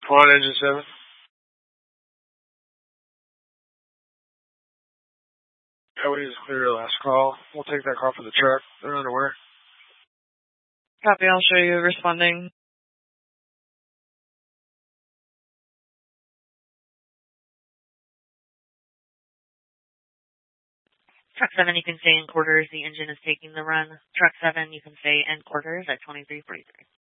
1, engine 7. Highway is clear, last call. We'll take that call for the truck. They're underwear. Copy, I'll show you responding. Truck 7, you can stay in quarters. The engine is taking the run. Truck 7, you can stay in quarters at 2343.